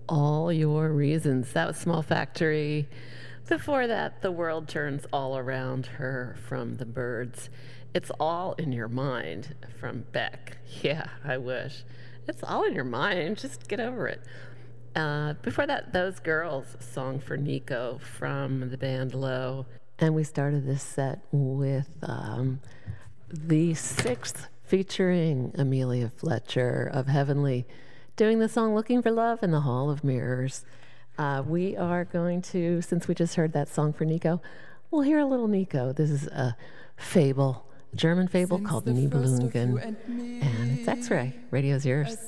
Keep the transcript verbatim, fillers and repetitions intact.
All Your Reasons. That was Small Factory. Before that, The World Turns All Around Her from The Byrds. It's All in Your Mind from Beck. Yeah, I wish. It's all in your mind. Just get over it. Uh, before that, Those Girls, Song for Nico from the band Low. And we started this set with um, The Sixth featuring Amelia Fletcher of Heavenly, doing the song Looking for Love in the Hall of Mirrors. Uh, we are going to, since we just heard that song for Nico, we'll hear a little Nico. This is a fable, a German fable called Nibelungen, and it's X-Ray. Radio's yours.